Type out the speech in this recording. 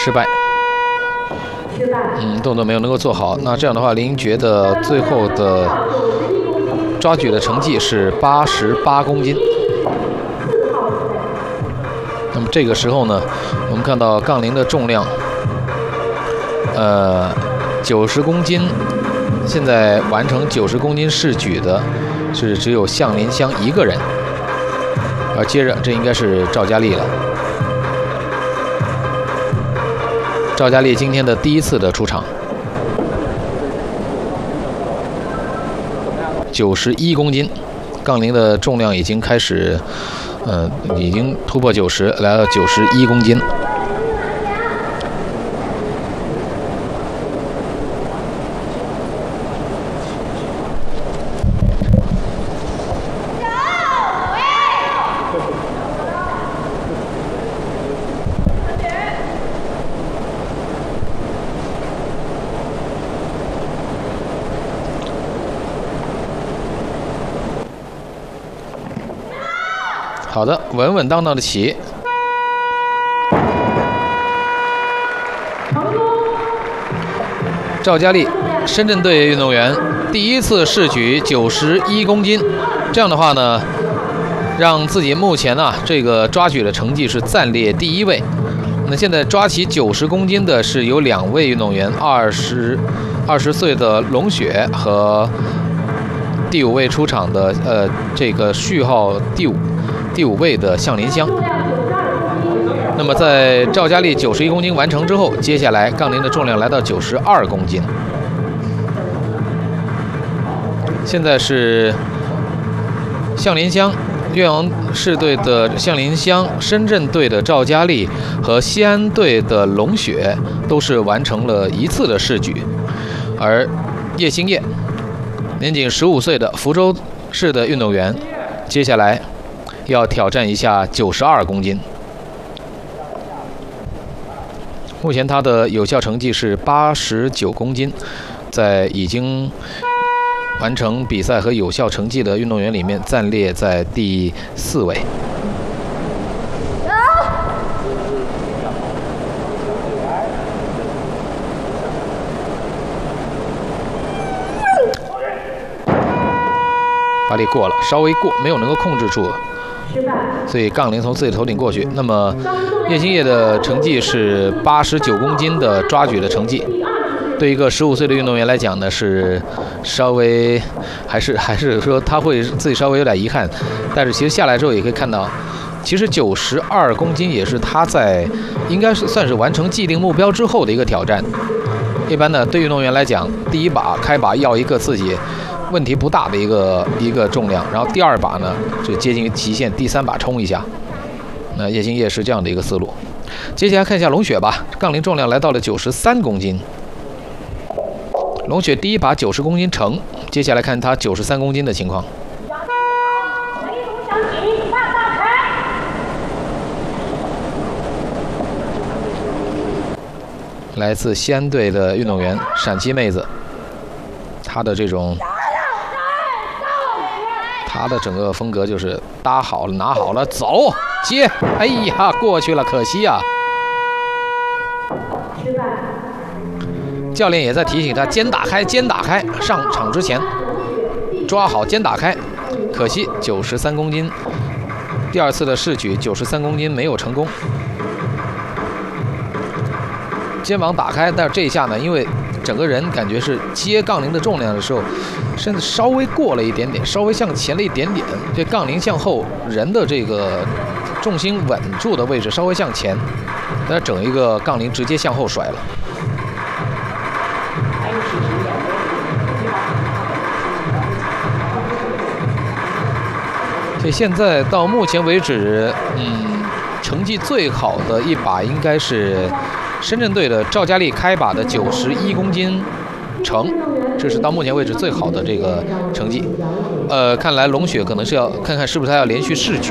失败。动作没有能够做好。那这样的话，林觉的最后的抓举的成绩是88公斤。那么这个时候呢，我们看到杠铃的重量，90公斤，现在完成90公斤试举的是只有向林香一个人，而接着这应该是赵佳丽了。赵佳丽今天的第一次的出场，91公斤，杠铃的重量已经开始，已经突破90，来到91公斤。好的，稳稳当当的起。赵佳丽，深圳队运动员，第一次试举91公斤，这样的话呢，让自己目前这个抓举的成绩是暂列第一位。那现在抓起90公斤的是有2位运动员，20岁的龙雪和第5位出场的这个序号第五位的向林香。那么在赵佳丽91公斤完成之后，接下来杠铃的重量来到92公斤。现在是向林香，岳阳市队的向林香，深圳队的赵佳丽和西安队的龙雪都是完成了1次的试举，而叶星烨，年仅15岁的福州市的运动员，接下来要挑战一下92公斤。目前他的有效成绩是89公斤，在已经完成比赛和有效成绩的运动员里面暂列在第4位。发力过了，稍微过，没有能够控制住，所以杠铃从自己头顶过去。那么叶星烨的成绩是89公斤的抓举的成绩，对一个15岁的运动员来讲呢，是稍微还是说他会自己稍微有点遗憾，但是其实下来之后也可以看到，其实92公斤也是他在应该是算是完成既定目标之后的一个挑战。一般呢，对运动员来讲，第一把开把要一个自己问题不大的一个重量，然后第2把呢就接近极限，第3把冲一下。那叶星烨是这样的一个思路。接下来看一下龙雪吧，杠铃重量来到了93公斤。龙雪第一把90公斤成，接下来看他93公斤的情况。来自西安队的运动员，陕西妹子，她的整个风格就是搭好了，拿好了，走接，哎呀，过去了，可惜呀。教练也在提醒他肩打开，肩打开，上场之前抓好肩打开。可惜93公斤，第2次的试举93公斤没有成功。肩膀打开，但是这一下呢，因为整个人感觉是接杠铃的重量的时候，身子稍微过了一点点，稍微向前了一点点，这杠铃向后，人的这个重心稳住的位置稍微向前，但是整一个杠铃直接向后甩了。所以现在到目前为止，成绩最好的一把应该是深圳队的赵佳丽开把的91公斤成，这是到目前为止最好的这个成绩。看来龙雪可能是要看看是不是他要连续试举。